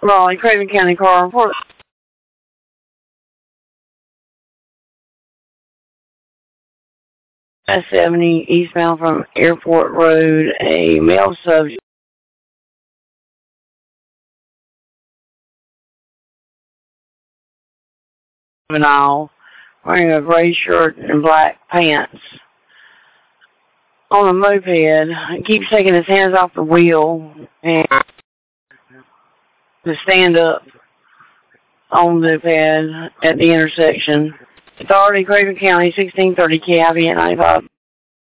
Raleigh, Craven County Car Report. S70 eastbound from Airport Road, a male subject. Juvenile, wearing a gray shirt and black pants. On a moped, he keeps taking his hands off the wheel and to stand up on the moped at the intersection. Authority, Craven County, 1630 KIV at 95.